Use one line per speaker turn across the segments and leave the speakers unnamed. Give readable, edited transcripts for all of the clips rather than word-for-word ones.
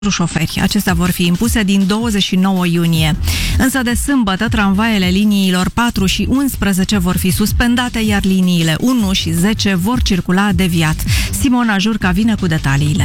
șoferi. Acestea vor fi impuse din 29 iunie. Însă de sâmbătă, tramvaiele liniilor 4 și 11 vor fi suspendate, iar liniile 1 și 10 vor circula deviat. Simona Jurca vine cu detaliile.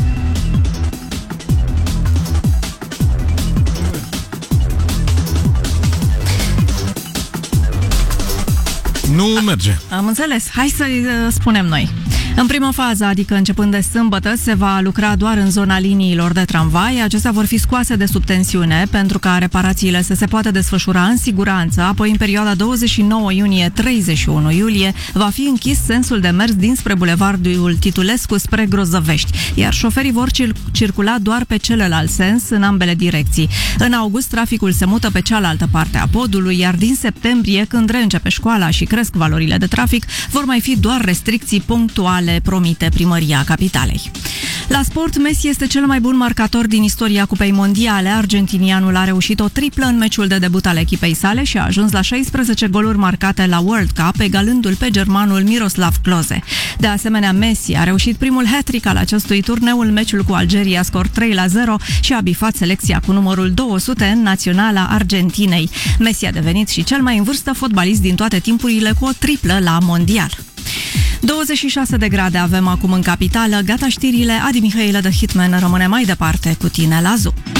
Nu merge.
Am înțeles. Hai să-i spunem noi. În prima fază, adică începând de sâmbătă, se va lucra doar în zona liniilor de tramvai. Acestea vor fi scoase de sub tensiune pentru ca reparațiile să se poată desfășura în siguranță. Apoi, în perioada 29 iunie-31 iulie, va fi închis sensul de mers dinspre Bulevardul Titulescu spre Grozăvești, iar șoferii vor circula doar pe celălalt sens în ambele direcții. În august, traficul se mută pe cealaltă parte a podului, iar din septembrie, când reîncepe școala și cresc valorile de trafic, vor mai fi doar restricții punctuale, promite Primăria Capitalei. La sport, Messi este cel mai bun marcator din istoria Cupei Mondiale. Argentinianul a reușit o triplă în meciul de debut al echipei sale și a ajuns la 16 goluri marcate la World Cup, egalându-l pe germanul Miroslav Klose. De asemenea, Messi a reușit primul hat-trick al acestui turneu în meciul cu Algeria, scor 3-0, și a bifat selecția cu numărul 200 în naționala Argentinei. Messi a devenit și cel mai în vârstă fotbalist din toate timpurile cu o triplă la mondial. 26 de grade avem acum în capitală. Gata știrile, Adi Mihailă de Hitman rămâne mai departe cu tine la Zoo.